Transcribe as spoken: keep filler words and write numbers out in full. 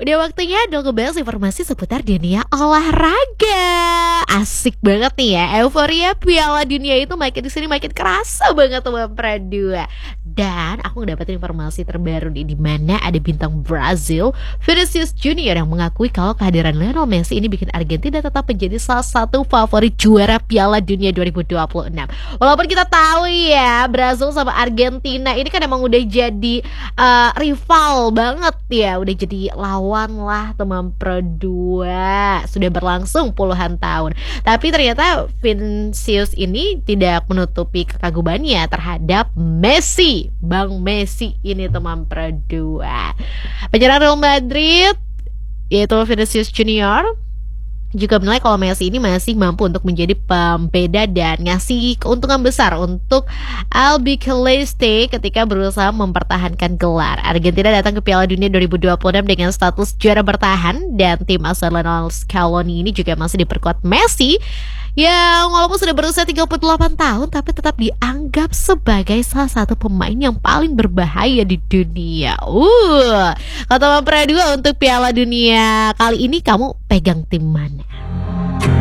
Udah waktunya dong ngebahas informasi seputar dunia olahraga. Asik banget nih ya, euforia Piala Dunia itu makin di sini makin kerasa banget tuh Pradua. Dan aku ngedapetin informasi terbaru nih, di mana ada bintang Brazil, Vinicius Junior, yang mengakui kalau kehadiran Lionel Messi ini bikin Argentina tetap menjadi salah satu favorit juara Piala Dunia dua ribu dua puluh enam. Walaupun kita tahu ya, Brazil sama Argentina ini kan emang udah jadi uh, rival banget ya, udah jadi lawan lah teman Pradua, sudah berlangsung puluhan tahun. Tapi ternyata Vinicius ini tidak menutupi kekagumannya terhadap Messi, Bang Messi ini teman Pradua. Penyerang Real Madrid yaitu Vinicius Junior juga menilai kalau Messi ini masih mampu untuk menjadi pembeda dan ngasih keuntungan besar untuk Albiceleste ketika berusaha mempertahankan gelar. Argentina datang ke Piala Dunia dua ribu dua puluh enam dengan status juara bertahan, dan tim asuhan Lionel Scaloni ini juga masih diperkuat Messi yang walaupun sudah berusia tiga puluh delapan tahun tapi tetap dianggap sebagai salah satu pemain yang paling berbahaya di dunia. Uh, kata Bang Pradua, untuk Piala Dunia kali ini kamu pegang tim mana?